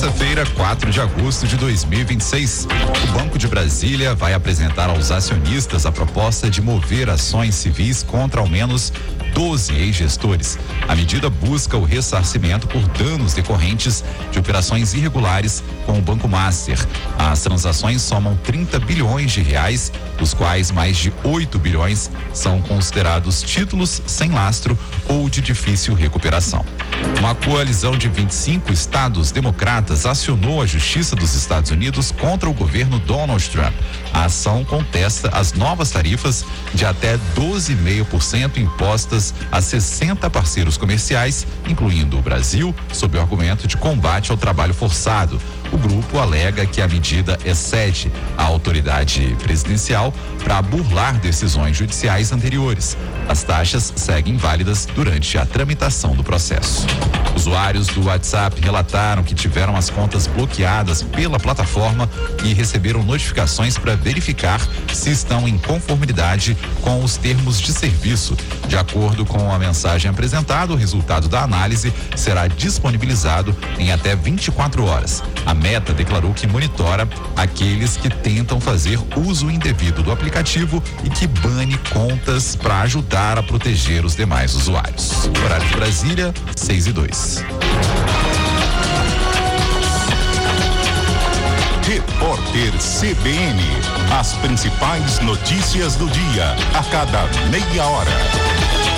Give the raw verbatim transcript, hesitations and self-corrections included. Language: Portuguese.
Terça-feira, quatro de agosto de dois mil e vinte e seis. O Banco de Brasília vai apresentar aos acionistas a proposta de mover ações civis contra ao menos doze ex-gestores. A medida busca o ressarcimento por danos decorrentes de operações irregulares com o Banco Master. As transações somam trinta bilhões de reais, dos quais mais de oito bilhões são considerados títulos sem lastro ou de difícil recuperação. Uma coalizão de vinte e cinco estados democratas acionou a Justiça dos Estados Unidos contra o governo Donald Trump. A ação contesta as novas tarifas de até doze vírgula cinco por cento impostas a sessenta parceiros comerciais, incluindo o Brasil, sob o argumento de combate ao trabalho forçado. O grupo alega que a medida excede a autoridade presidencial para burlar decisões judiciais anteriores. As taxas seguem válidas durante a tramitação do processo. Usuários do WhatsApp relataram que tiveram as contas bloqueadas pela plataforma e receberam notificações para verificar se estão em conformidade com os termos de serviço. De acordo com a mensagem apresentada, o resultado da análise será disponibilizado em até vinte e quatro horas. A Meta declarou que monitora aqueles que tentam fazer uso indevido do aplicativo e que bane contas para ajudar a proteger os demais usuários. Horário de Brasília, seis e dois. Repórter C B N. As principais notícias do dia, a cada meia hora.